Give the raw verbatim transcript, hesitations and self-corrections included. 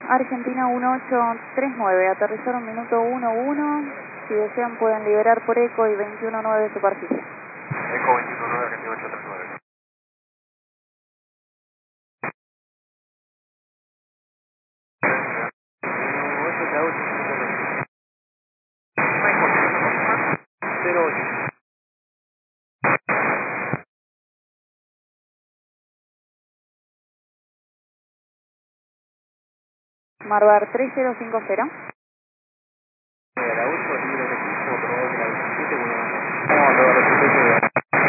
Argentina uno ocho tres nueve, aterrizaron minuto uno uno. Si desean pueden liberar por eco y veintiuno nueve de superficie. Eco veintiuno nueve, Argentina ocho tres nueve. cero ocho. Marbar tres cero cinco cero.